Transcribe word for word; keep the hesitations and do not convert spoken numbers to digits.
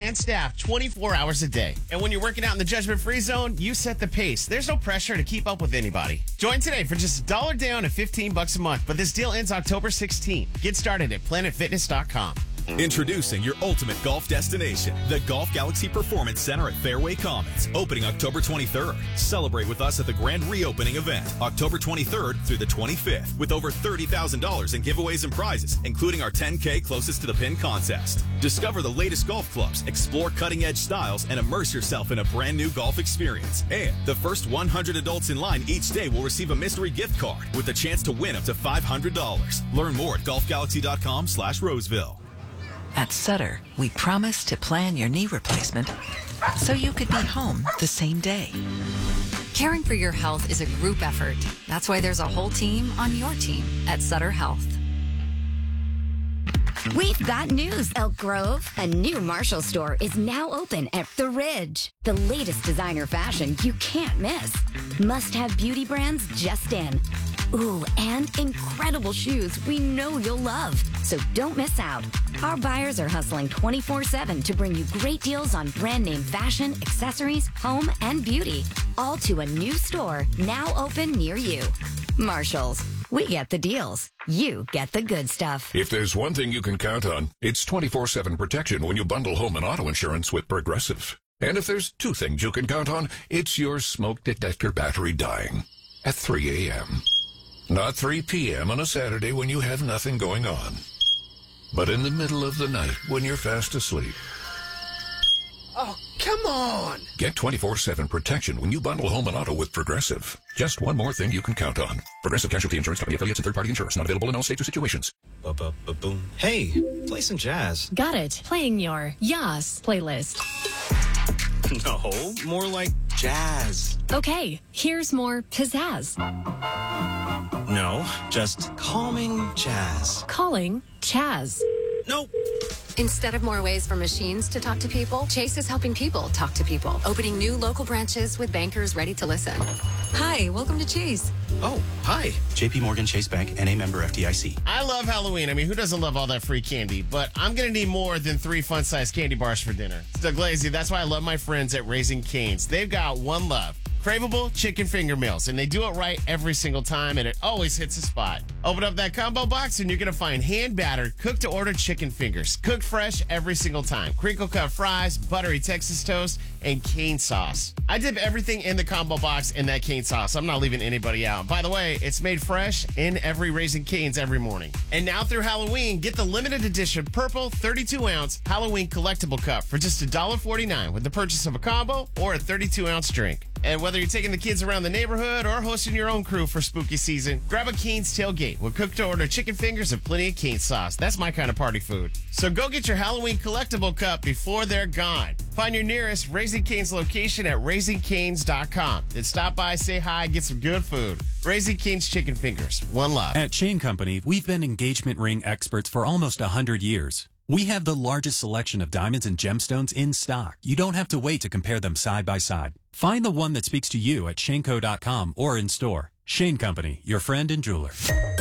and staff twenty-four hours a day. And when you're working out in the judgment-free zone, you set the pace. There's no pressure to keep up with anybody. Join today for just a dollar down and fifteen bucks a month, but this deal ends October sixteenth. Get started at planet fitness dot com. Introducing your ultimate golf destination, the Golf Galaxy Performance Center at Fairway Commons, opening October twenty-third. Celebrate with us at the grand reopening event, October twenty-third through the twenty-fifth, with over thirty thousand dollars in giveaways and prizes, including our ten K closest to the pin contest. Discover the latest golf clubs, explore cutting-edge styles, and immerse yourself in a brand new golf experience. And the first one hundred adults in line each day will receive a mystery gift card with a chance to win up to five hundred dollars. Learn more at golf galaxy dot com slash Roseville. At Sutter, we promised to plan your knee replacement so you could be home the same day. Caring for your health is a group effort. That's why there's a whole team on your team at Sutter Health. We've got news, Elk Grove. A new Marshall store is now open at The Ridge. The latest designer fashion you can't miss. Must-have beauty brands just in. Ooh, and incredible shoes we know you'll love. So don't miss out. Our buyers are hustling twenty-four seven to bring you great deals on brand name fashion, accessories, home, and beauty. All to a new store now open near you. Marshall's. We get the deals. You get the good stuff. If there's one thing you can count on, it's twenty-four seven protection when you bundle home and auto insurance with Progressive. And if there's two things you can count on, it's your smoke detector battery dying at three a.m. Not three p.m. on a Saturday when you have nothing going on, but in the middle of the night when you're fast asleep. Oh, come on! Get twenty-four seven protection when you bundle home and auto with Progressive. Just one more thing you can count on. Progressive Casualty Insurance Company affiliates and third-party insurance. Not available in all states or situations. Ba-ba-ba-boom. Hey, play some jazz. Got it. Playing your Yas playlist. No, more like jazz. Okay, here's more pizzazz. No, just calming jazz. Calling Chaz. Nope. Instead of more ways for machines to talk to people, Chase is helping people talk to people, opening new local branches with bankers ready to listen. Hi, welcome to Chase. Oh, hi. J P Morgan Chase Bank, N A member F D I C. I love Halloween. I mean, who doesn't love all that free candy? But I'm going to need more than three fun-sized candy bars for dinner. It's Doug Lazy. That's why I love my friends at Raising Cane's. They've got one love. Craveable chicken finger meals, and they do it right every single time, and it always hits the spot. Open up that combo box, and you're going to find hand-battered, cooked-to-order chicken fingers, cooked fresh every single time. Crinkle-cut fries, buttery Texas toast, and cane sauce. I dip everything in the combo box in that cane sauce. I'm not leaving anybody out. By the way, it's made fresh in every Raising Cane's every morning. And now through Halloween, get the limited edition purple thirty-two ounce Halloween collectible cup for just one dollar forty-nine with the purchase of a combo or a thirty-two ounce drink. And whether you're taking the kids around the neighborhood or hosting your own crew for spooky season, grab a Cane's tailgate with cooked-to-order chicken fingers and plenty of cane sauce. That's my kind of party food. So go get your Halloween collectible cup before they're gone. Find your nearest Raising Cane's location at raising canes dot com. Then stop by, say hi, get some good food. Raising Cane's chicken fingers. One love. At Chain Company, we've been engagement ring experts for almost one hundred years. We have the largest selection of diamonds and gemstones in stock. You don't have to wait to compare them side by side. Find the one that speaks to you at shane co dot com or in store. Shane Company, your friend and jeweler.